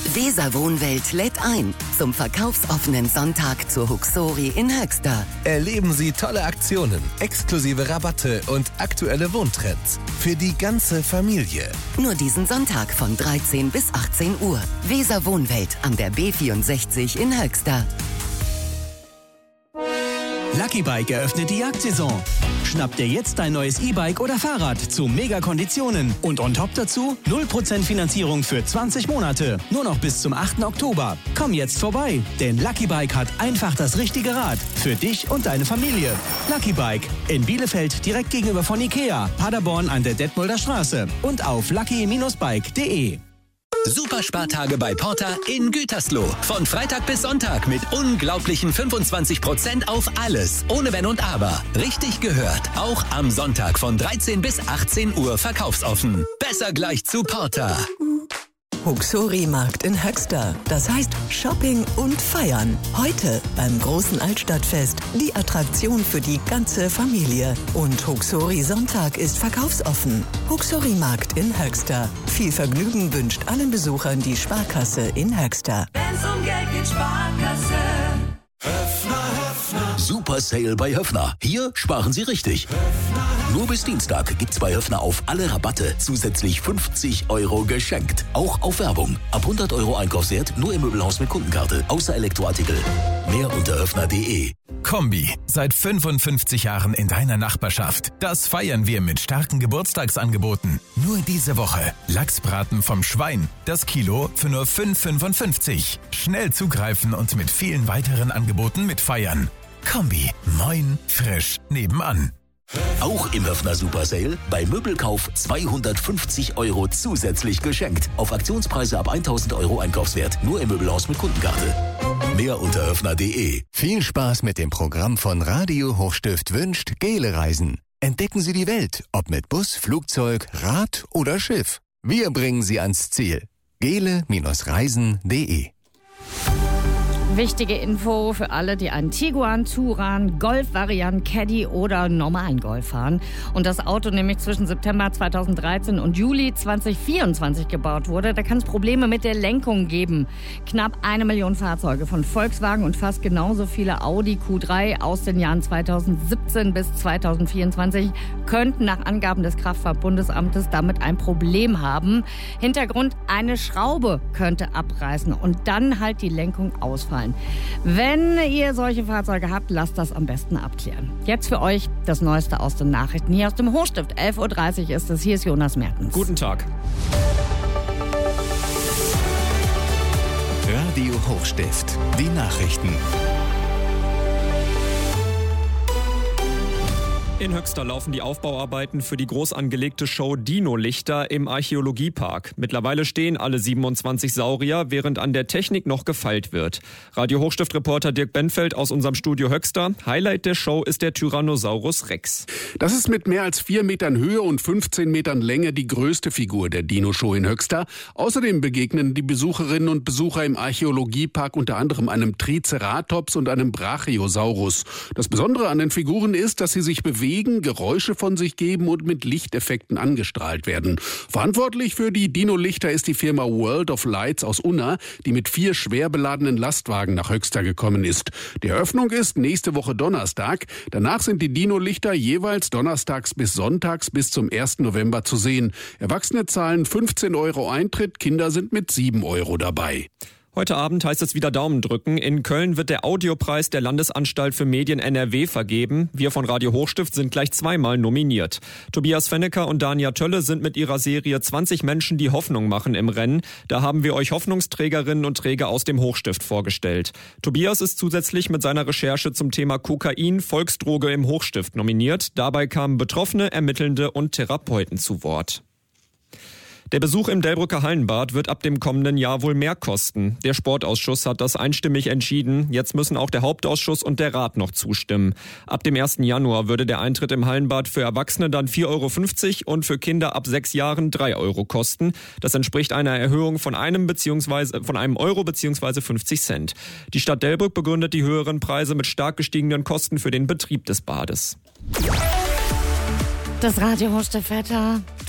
Weser Wohnwelt lädt ein zum verkaufsoffenen Sonntag zur Huxori in Höxter. Erleben Sie tolle Aktionen, exklusive Rabatte und aktuelle Wohntrends für die ganze Familie. Nur diesen Sonntag von 13 bis 18 Uhr. Weser Wohnwelt an der B64 in Höxter. Lucky Bike eröffnet die Jagdsaison. Schnapp dir jetzt dein neues E-Bike oder Fahrrad zu Mega-Konditionen. Und on top dazu 0% Finanzierung für 20 Monate. Nur noch bis zum 8. Oktober. Komm jetzt vorbei, denn Lucky Bike hat einfach das richtige Rad. Für dich und deine Familie. Lucky Bike in Bielefeld direkt gegenüber von Ikea. Paderborn an der Detmolder Straße. Und auf lucky-bike.de. Superspartage bei Porter in Gütersloh. Von Freitag bis Sonntag mit unglaublichen 25% auf alles. Ohne Wenn und Aber. Richtig gehört. Auch am Sonntag von 13 bis 18 Uhr verkaufsoffen. Besser gleich zu Porter. Huxori-Markt in Höxter. Das heißt Shopping und Feiern. Heute beim großen Altstadtfest. Die Attraktion für die ganze Familie. Und Huxori-Sonntag ist verkaufsoffen. Huxori-Markt in Höxter. Viel Vergnügen wünscht allen Besuchern die Sparkasse in Höxter. Wenn's um Geld geht, Sparkasse. Super Sale bei Höffner. Hier sparen Sie richtig. Nur bis Dienstag gibt's bei Höffner auf alle Rabatte zusätzlich 50 € geschenkt. Auch auf Werbung. Ab 100 € Einkaufswert nur im Möbelhaus mit Kundenkarte. Außer Elektroartikel. Mehr unter höffner.de. Kombi, seit 55 Jahren in deiner Nachbarschaft. Das feiern wir mit starken Geburtstagsangeboten. Nur diese Woche. Lachsbraten vom Schwein. Das Kilo für nur 5,55. Schnell zugreifen und mit vielen weiteren Angeboten mitfeiern. Kombi, moin, frisch, nebenan. Auch im Höffner Super Sale bei Möbelkauf 250 € zusätzlich geschenkt. Auf Aktionspreise ab 1.000 € Einkaufswert. Nur im Möbelhaus mit Kundenkarte. Mehr unter höffner.de. Viel Spaß mit dem Programm von Radio Hochstift wünscht Gele Reisen. Entdecken Sie die Welt, ob mit Bus, Flugzeug, Rad oder Schiff. Wir bringen Sie ans Ziel. gele-reisen.de. Wichtige Info für alle, die einen Tiguan, Touran, Golf-Variant, Caddy oder normalen Golf fahren. Und das Auto nämlich zwischen September 2013 und Juli 2024 gebaut wurde. Da kann es Probleme mit der Lenkung geben. Knapp 1 Million Fahrzeuge von Volkswagen und fast genauso viele Audi Q3 aus den Jahren 2017 bis 2024 könnten nach Angaben des Kraftfahrtbundesamtes damit ein Problem haben. Hintergrund: eine Schraube könnte abreißen und dann halt die Lenkung ausfallen. Wenn ihr solche Fahrzeuge habt, lasst das am besten abklären. Jetzt für euch das Neueste aus den Nachrichten hier aus dem Hochstift. 11.30 Uhr ist es. Hier ist Jonas Mertens. Guten Tag. Radio Hochstift. Die Nachrichten. In Höxter laufen die Aufbauarbeiten für die groß angelegte Show Dino-Lichter im Archäologiepark. Mittlerweile stehen alle 27 Saurier, während an der Technik noch gefeilt wird. Radio Hochstift-Reporter Dirk Benfeld aus unserem Studio Höxter. Highlight der Show ist der Tyrannosaurus Rex. Das ist mit mehr als 4 Metern Höhe und 15 Metern Länge die größte Figur der Dino-Show in Höxter. Außerdem begegnen die Besucherinnen und Besucher im Archäologiepark unter anderem einem Triceratops und einem Brachiosaurus. Das Besondere an den Figuren ist, dass sie sich bewegen, Geräusche von sich geben und mit Lichteffekten angestrahlt werden. Verantwortlich für die Dino-Lichter ist die Firma World of Lights aus Unna, die mit 4 schwer beladenen Lastwagen nach Höxter gekommen ist. Die Eröffnung ist nächste Woche Donnerstag. Danach sind die Dino-Lichter jeweils donnerstags bis sonntags bis zum 1. November zu sehen. Erwachsene zahlen 15 € Eintritt, Kinder sind mit 7 € dabei. Heute Abend heißt es wieder Daumen drücken. In Köln wird der Audiopreis der Landesanstalt für Medien NRW vergeben. Wir von Radio Hochstift sind gleich zweimal nominiert. Tobias Fennecker und Dania Tölle sind mit ihrer Serie 20 Menschen, die Hoffnung machen im Rennen. Da haben wir euch Hoffnungsträgerinnen und Träger aus dem Hochstift vorgestellt. Tobias ist zusätzlich mit seiner Recherche zum Thema Kokain, Volksdroge im Hochstift nominiert. Dabei kamen Betroffene, Ermittelnde und Therapeuten zu Wort. Der Besuch im Delbrücker Hallenbad wird ab dem kommenden Jahr wohl mehr kosten. Der Sportausschuss hat das einstimmig entschieden. Jetzt müssen auch der Hauptausschuss und der Rat noch zustimmen. Ab dem 1. Januar würde der Eintritt im Hallenbad für Erwachsene dann 4,50 € und für Kinder ab 6 Jahren 3 € kosten. Das entspricht einer Erhöhung von einem Euro bzw. 50 Cent. Die Stadt Delbrück begründet die höheren Preise mit stark gestiegenen Kosten für den Betrieb des Bades. Das Radio Hochstift Wetter.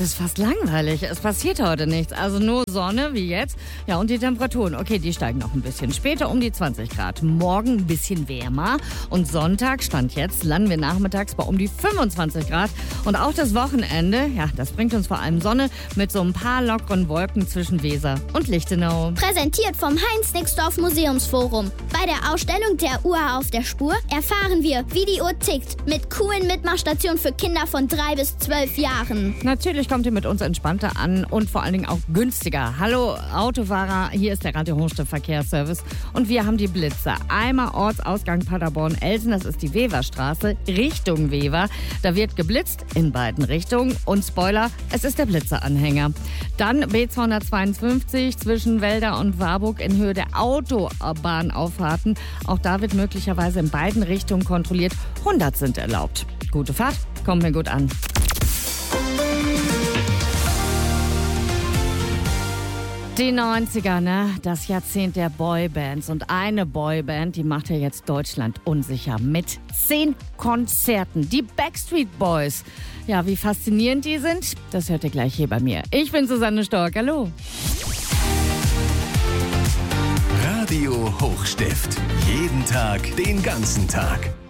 Das ist fast langweilig. Es passiert heute nichts. Also nur Sonne, wie jetzt. Ja, und die Temperaturen, okay, die steigen noch ein bisschen. Später um die 20 Grad. Morgen ein bisschen wärmer. Und Sonntag, Stand jetzt, landen wir nachmittags bei um die 25 Grad. Und auch das Wochenende, ja, das bringt uns vor allem Sonne mit so ein paar lockeren Wolken zwischen Weser und Lichtenau. Präsentiert vom Heinz-Nixdorf Museumsforum. Bei der Ausstellung der Uhr auf der Spur erfahren wir, wie die Uhr tickt. Mit coolen Mitmachstationen für Kinder von 3 bis 12 Jahren. Natürlich kommt ihr mit uns entspannter an und vor allen Dingen auch günstiger. Hallo Autofahrer, hier ist der Radio Hochstift Verkehrsservice und wir haben die Blitzer. Einmal Ortsausgang Paderborn-Elsen, das ist die Weverstraße, Richtung Wever. Da wird geblitzt in beiden Richtungen und Spoiler, es ist der Blitzeranhänger. Dann B252 zwischen Welder und Warburg in Höhe der Autobahnauffahrten. Auch da wird möglicherweise in beiden Richtungen kontrolliert. 100 sind erlaubt. Gute Fahrt, kommt mir gut an. Die 90er, ne? Das Jahrzehnt der Boybands. Und eine Boyband, die macht ja jetzt Deutschland unsicher mit 10 Konzerten. Die Backstreet Boys. Ja, wie faszinierend die sind, das hört ihr gleich hier bei mir. Ich bin Susanne Stork, hallo. Radio Hochstift. Jeden Tag, den ganzen Tag.